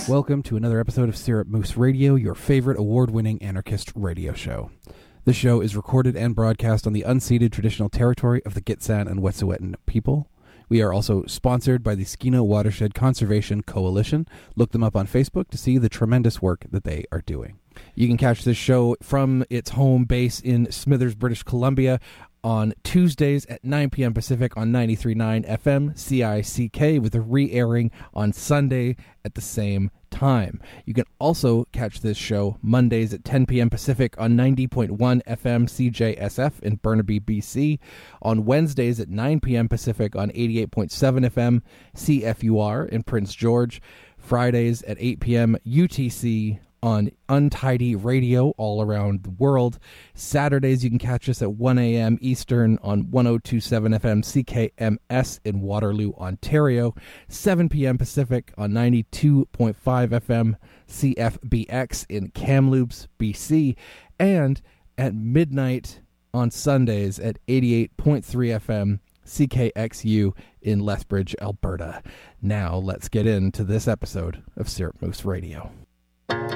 Welcome to another episode of Syrup Moose Radio, your favorite award-winning anarchist radio show. This show is recorded and broadcast on the unceded traditional territory of the Gitxsan and Wet'suwet'en people. We are also sponsored by the Skeena Watershed Conservation Coalition. Look them up on Facebook to see the tremendous work that they are doing. You can catch this show from its home base in Smithers, British Columbia, on Tuesdays at 9 p.m. Pacific on 93.9 FM CICK, with a re-airing on Sunday at the same time. You can also catch this show Mondays at 10 p.m. Pacific on 90.1 FM CJSF in Burnaby, BC, on Wednesdays at 9 p.m. Pacific on 88.7 FM CFUR in Prince George, Fridays at 8 p.m. UTC on Untidy Radio all around the world. Saturdays, you can catch us at 1 a.m. Eastern on 102.7 FM CKMS in Waterloo, Ontario. 7 p.m. Pacific on 92.5 FM CFBX in Kamloops, BC. And at midnight on Sundays at 88.3 FM CKXU in Lethbridge, Alberta. Now, let's get into this episode of Syrup Moose Radio.